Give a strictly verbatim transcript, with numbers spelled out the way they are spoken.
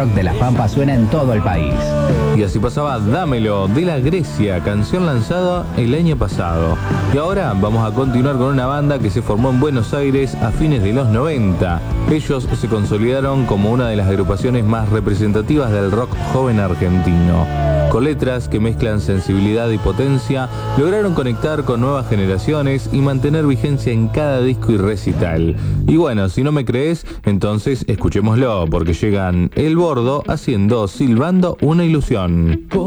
rock de las Pampas suena en todo el país. Y así pasaba Dámelo, de La Grecia, canción lanzada el año pasado. Y ahora vamos a continuar con una banda que se formó en Buenos Aires a fines de los noventa. Ellos se consolidaron como una de las agrupaciones más representativas del rock joven argentino. Con letras que mezclan sensibilidad y potencia, lograron conectar con nuevas generaciones y mantener vigencia en cada disco y recital. Y bueno, si no me crees, entonces escuchémoslo, porque llegan El Bordo haciendo Silbando una ilusión.